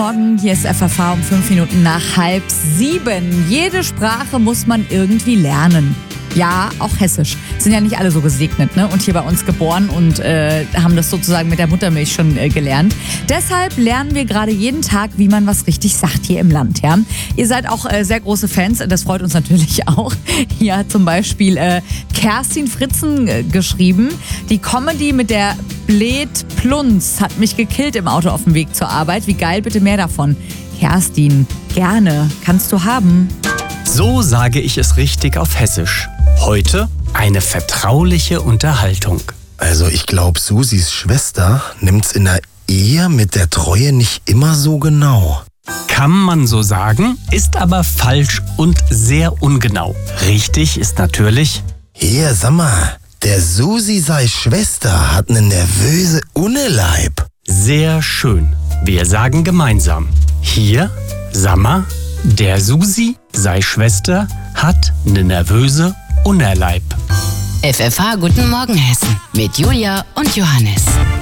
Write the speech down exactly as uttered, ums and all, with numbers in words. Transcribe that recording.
Morgen, hier ist F F H um fünf Minuten nach halb sieben. Jede Sprache muss man irgendwie lernen. Ja, auch Hessisch. Sind ja nicht alle so gesegnet, ne? Und hier bei uns geboren und äh, haben das sozusagen mit der Muttermilch schon äh, gelernt. Deshalb lernen wir gerade jeden Tag, wie man was richtig sagt hier im Land, ja? Ihr seid auch äh, sehr große Fans, das freut uns natürlich auch. Hier hat zum Beispiel äh, Kerstin Fritzen äh, geschrieben, die Comedy mit der Bled Plunz hat mich gekillt im Auto auf dem Weg zur Arbeit. Wie geil, bitte mehr davon. Kerstin, gerne, kannst du haben. So sage ich es richtig auf Hessisch. Heute eine vertrauliche Unterhaltung. Also ich glaube, Susis Schwester nimmt's in der Ehe mit der Treue nicht immer so genau. Kann man so sagen, ist aber falsch und sehr ungenau. Richtig ist natürlich: Hier, sag mal, der Susi sei Schwester hat ne nervöse Unneleib. Sehr schön. Wir sagen gemeinsam: Hier, Sammer, der Susi sei Schwester hat ne nervöse Unerleib. F F H Guten Morgen Hessen mit Julia und Johannes.